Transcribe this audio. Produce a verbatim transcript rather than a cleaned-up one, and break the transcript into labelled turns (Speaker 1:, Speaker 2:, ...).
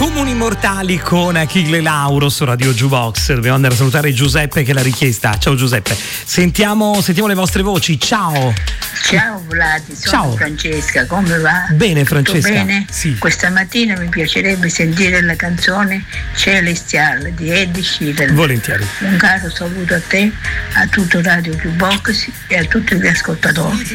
Speaker 1: Comuni Mortali con Achille Lauro su Radio Jukebox. Dobbiamo andare a salutare Giuseppe che l'ha richiesta. Ciao Giuseppe, sentiamo, sentiamo le vostre voci. Ciao.
Speaker 2: Ciao Vladi, sono
Speaker 1: Ciao.
Speaker 2: Francesca, come va?
Speaker 1: Bene Francesca.
Speaker 2: Tutto bene?
Speaker 1: Sì.
Speaker 2: Questa mattina mi piacerebbe sentire la canzone Celestial di Eddie Sheeran.
Speaker 1: Volentieri.
Speaker 2: Un caro saluto a te, a tutto Radio Jukebox e a tutti gli ascoltatori.